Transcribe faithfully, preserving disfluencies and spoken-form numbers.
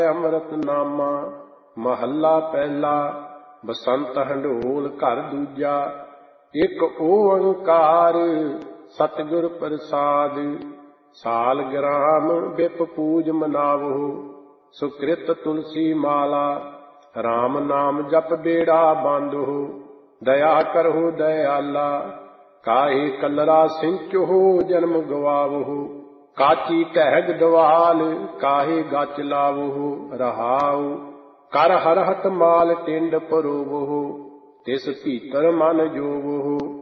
ਅੰਮ੍ਰਿਤ ਨਾਮਾ। ਮਹੱਲਾ ਪਹਿਲਾ। ਬਸੰਤ ਹੰਢੋਲ ਘਰ ਦੂਜਾ। ਇੱਕ ਓੰਕਾਰ ਸਤਿਗੁਰ ਪ੍ਰਸਾਦ। ਸਾਲ ਗ੍ਰਾਮ ਬਿਪ ਪੂਜ ਮਨਾਵੋ। ਸੁਕ੍ਰਿਤ ਤੁਲਸੀ ਮਾਲਾ। ਰਾਮ ਨਾਮ ਜਪ ਬੇੜਾ ਬਾਂਧੋ। ਦਇਆ ਕਰਹੁ ਦਇਆਲਾ। ਕਾਹੇ ਕਲਰਾ ਸਿੰਚੋ ਜਨਮ ਗਵਾਵੋ। ਕਾਚੀ ਢਹਿਗ ਦਵਾਲ ਕਾਹੇ ਗਚ ਲਾਵੋ। ਰਹਾਉ ਕਰ ਹਰਹਤ ਮਾਲ ਟਿੰਡ ਪਰੋਵੋ। ਤਿਸ ਭੀਤਰ ਮਨ ਜੋਵੋ।